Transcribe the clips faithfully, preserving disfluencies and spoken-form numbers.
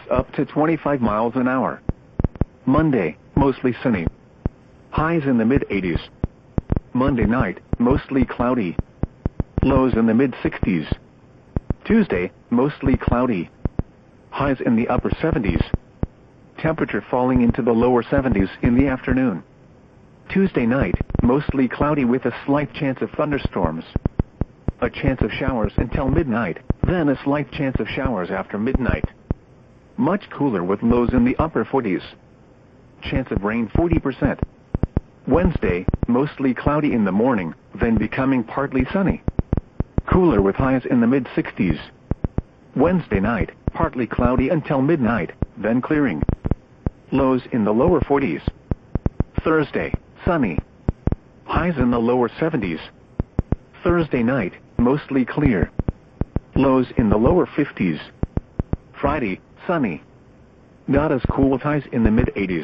up to twenty-five miles an hour. Monday, mostly sunny. Highs in the mid eighties. Monday night, mostly cloudy. Lows in the mid sixties. Tuesday, mostly cloudy. Highs in the upper seventies. Temperature falling into the lower seventies in the afternoon. Tuesday night, mostly cloudy with a slight chance of thunderstorms. A chance of showers until midnight, then a slight chance of showers after midnight. Much cooler with lows in the upper forties. Chance of rain forty percent. Wednesday, mostly cloudy in the morning, then becoming partly sunny. Cooler with highs in the mid sixties. Wednesday night, partly cloudy until midnight, then clearing. Lows in the lower forties. Thursday, sunny. Highs in the lower seventies. Thursday night, mostly clear. Lows in the lower fifties. Friday, sunny. Not as cool with highs in the mid eighties.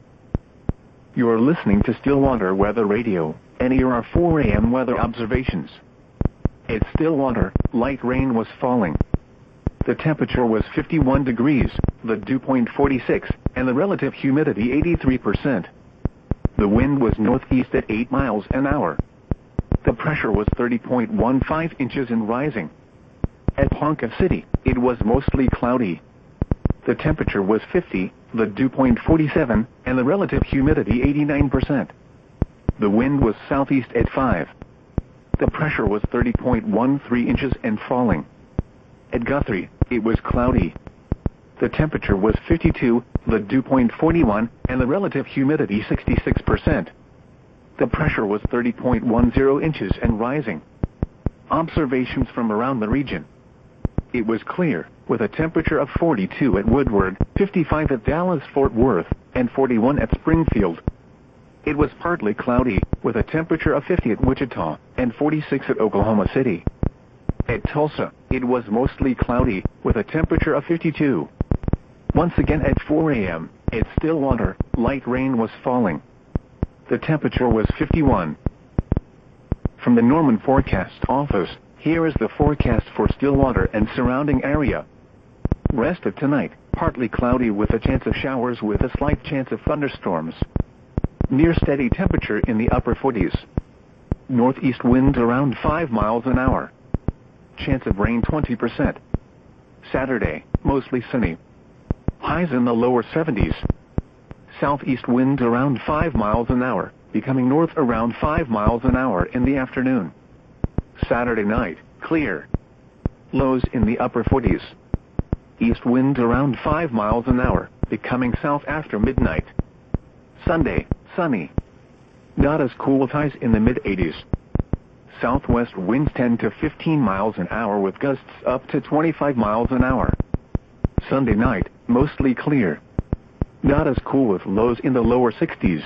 You're listening to Stillwater Weather Radio, and here are four A M weather observations. At Stillwater, light rain was falling. The temperature was fifty-one degrees, the dew point forty-six, and the relative humidity eighty-three percent. The wind was northeast at eight miles an hour. The pressure was thirty point one five inches and rising. At Ponca City, it was mostly cloudy. The temperature was fifty, the dew point forty-seven, and the relative humidity eighty-nine percent. The wind was southeast at five. The pressure was thirty point one three inches and falling. At Guthrie, it was cloudy. The temperature was fifty-two, the dew point forty-one, and the relative humidity sixty-six percent. The pressure was thirty point one zero inches and rising. Observations from around the region. It was clear, with a temperature of forty-two at Woodward, fifty-five at Dallas-Fort Worth, and forty-one at Springfield. It was partly cloudy, with a temperature of fifty at Wichita, and forty-six at Oklahoma City. At Tulsa, it was mostly cloudy, with a temperature of fifty-two. Once again at four A M, at Stillwater, light rain was falling. The temperature was fifty-one. From the Norman Forecast Office, here is the forecast for Stillwater and surrounding area. Rest of tonight, partly cloudy with a chance of showers with a slight chance of thunderstorms. Near steady temperature in the upper forties. Northeast winds around five miles an hour. Chance of rain twenty percent. Saturday, mostly sunny. Highs in the lower seventies. Southeast winds around five miles an hour, becoming north around five miles an hour in the afternoon. Saturday night, clear. Lows in the upper forties. East winds around five miles an hour, becoming south after midnight. Sunday, sunny. Not as cool with highs in the mid eighties. Southwest winds ten to fifteen miles an hour with gusts up to twenty-five miles an hour. Sunday night, mostly clear. Not as cool with lows in the lower sixties.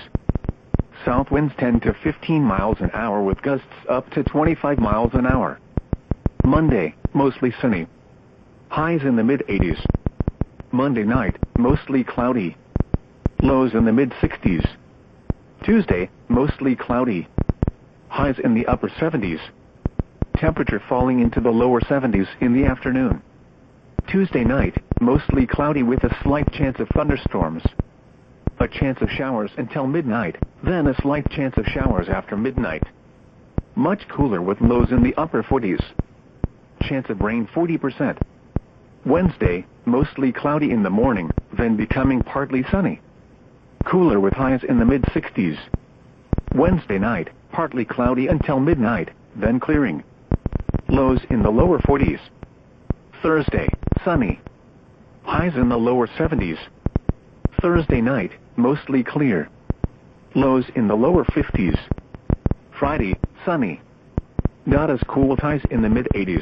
South winds ten to fifteen miles an hour with gusts up to twenty-five miles an hour. Monday, mostly sunny. Highs in the mid eighties. Monday night, mostly cloudy. Lows in the mid sixties. Tuesday, mostly cloudy. Highs in the upper seventies. Temperature falling into the lower seventies in the afternoon. Tuesday night, mostly cloudy with a slight chance of thunderstorms. A chance of showers until midnight, then a slight chance of showers after midnight. Much cooler with lows in the upper forties. Chance of rain forty percent. Wednesday, mostly cloudy in the morning, then becoming partly sunny. Cooler with highs in the mid sixties. Wednesday night, partly cloudy until midnight, then clearing. Lows in the lower forties. Thursday, sunny. Highs in the lower seventies. Thursday night, mostly clear. Lows in the lower fifties. Friday, sunny. Not as cool with highs in the mid eighties.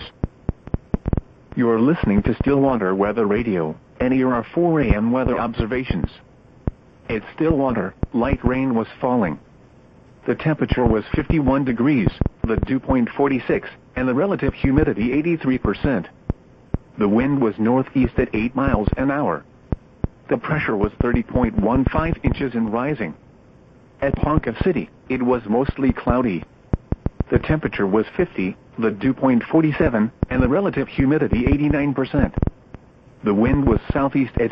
You're listening to Stillwater Weather Radio, and here are four A M weather observations. At Stillwater, light rain was falling. The temperature was fifty-one degrees, the dew point forty-six, and the relative humidity eighty-three percent. The wind was northeast at eight miles an hour. The pressure was thirty point one five inches and rising. At Ponca City, it was mostly cloudy. The temperature was fifty, the dew point forty-seven, and the relative humidity eighty-nine percent. The wind was southeast at